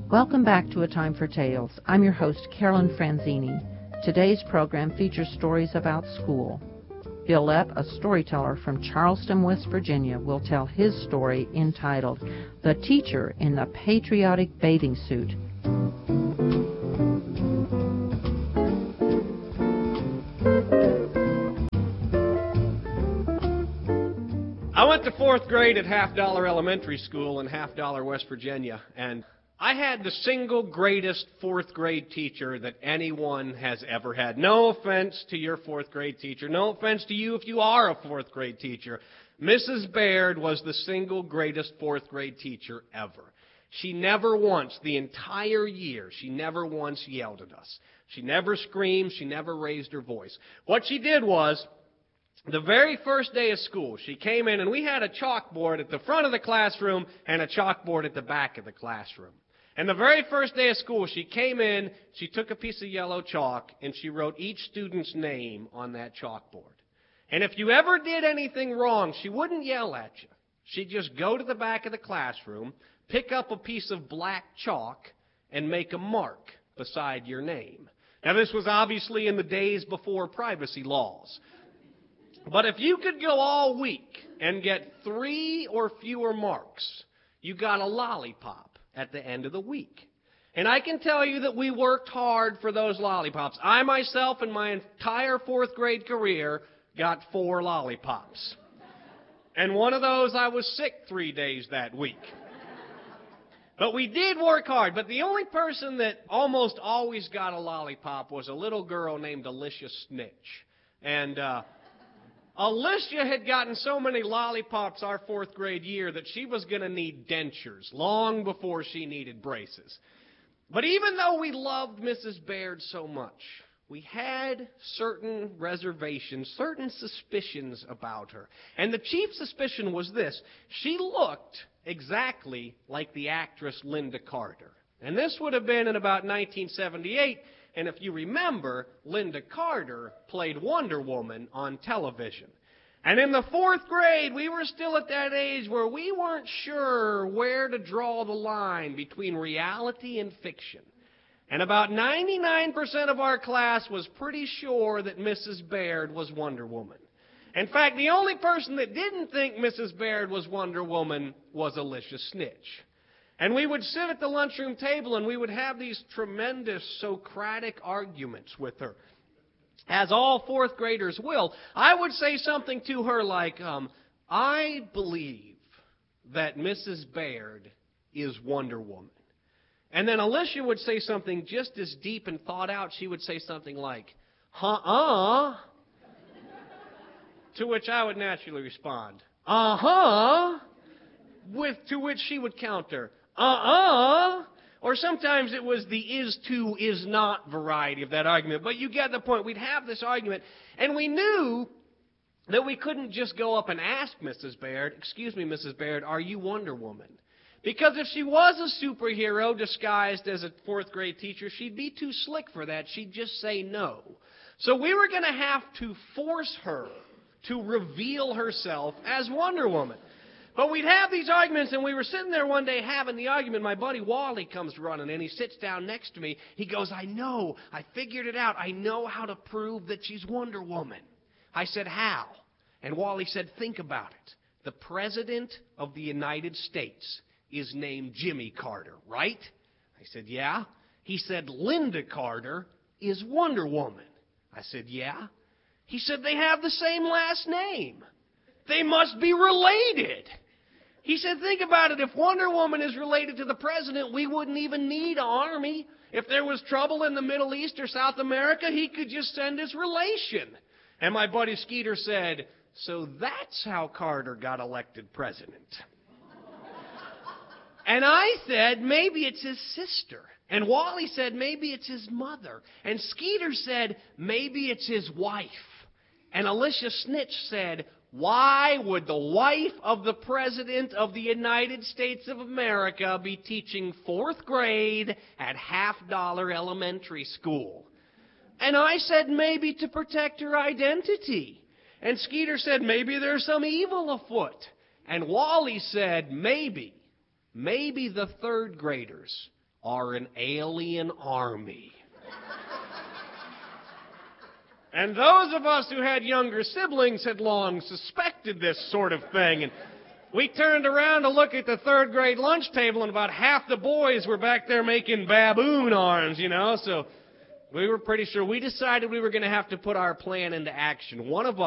Welcome back to A Time for Tales. I'm your host, Carolyn Franzini. Today's program features stories about school. Bill Lepp, a storyteller from Charleston, West Virginia, will tell his story entitled The Teacher in the Patriotic Bathing Suit. I went to fourth grade at Half Dollar Elementary School in Half Dollar, West Virginia, and I had the single greatest fourth grade teacher that anyone has ever had. No offense to your fourth grade teacher. No offense to you if you are a fourth grade teacher. Mrs. Baird was the single greatest fourth grade teacher ever. She never once, the entire year, she never once yelled at us. She never screamed. She never raised her voice. What she did was, the very first day of school, she came in and we had a chalkboard at the front of the classroom and a chalkboard at the back of the classroom. And the very first day of school, she came in, she took a piece of yellow chalk, and she wrote each student's name on that chalkboard. And if you ever did anything wrong, she wouldn't yell at you. She'd just go to the back of the classroom, pick up a piece of black chalk, and make a mark beside your name. Now, this was obviously in the days before privacy laws. But if you could go all week and get 3 or fewer marks, you got a lollipop at the end of the week. And I can tell you that we worked hard for those lollipops. I myself, in my entire fourth grade career, got 4 lollipops. And one of those I was sick 3 days that week. But we did work hard. But the only person that almost always got a lollipop was a little girl named Alicia Snitch. And Alicia had gotten so many lollipops our fourth grade year that she was going to need dentures long before she needed braces. But even though we loved Mrs. Baird so much, we had certain reservations, certain suspicions about her. And the chief suspicion was this: she looked exactly like the actress Lynda Carter. And this would have been in about 1978. And if you remember, Lynda Carter played Wonder Woman on television. And in the fourth grade, we were still at that age where we weren't sure where to draw the line between reality and fiction. And about 99% of our class was pretty sure that Mrs. Baird was Wonder Woman. In fact, the only person that didn't think Mrs. Baird was Wonder Woman was Alicia Snitch. And we would sit at the lunchroom table and we would have these tremendous Socratic arguments with her, as all fourth graders will. I would say something to her like, I believe that Mrs. Baird is Wonder Woman. And then Alicia would say something just as deep and thought out. She would say something like, to which I would naturally respond, to which she would counter, or sometimes it was the is to, is not variety of that argument. But you get the point. We'd have this argument, and we knew that we couldn't just go up and ask Mrs. Baird, excuse me, Mrs. Baird, are you Wonder Woman? Because if she was a superhero disguised as a fourth grade teacher, she'd be too slick for that. She'd just say no. So we were going to have to force her to reveal herself as Wonder Woman. But we'd have these arguments, and we were sitting there one day having the argument. My buddy Wally comes running, and he sits down next to me. He goes, I know. I figured it out. I know how to prove that she's Wonder Woman. I said, how? And Wally said, think about it. The President of the United States is named Jimmy Carter, right? I said, yeah. He said, Lynda Carter is Wonder Woman. I said, yeah. He said, they have the same last name. They must be related. He said, think about it. If Wonder Woman is related to the president, we wouldn't even need an army. If there was trouble in the Middle East or South America, he could just send his relation. And my buddy Skeeter said, so that's how Carter got elected president. And I said, maybe it's his sister. And Wally said, maybe it's his mother. And Skeeter said, maybe it's his wife. And Alicia Snitch said, why would the wife of the President of the United States of America be teaching fourth grade at Half Dollar Elementary School? And I said, maybe to protect her identity. And Skeeter said, maybe there's some evil afoot. And Wally said, maybe the third graders are an alien army. And those of us who had younger siblings had long suspected this sort of thing. And we turned around to look at the third grade lunch table, and about half the boys were back there making baboon arms, So we were pretty sure. We decided we were going to have to put our plan into action. One of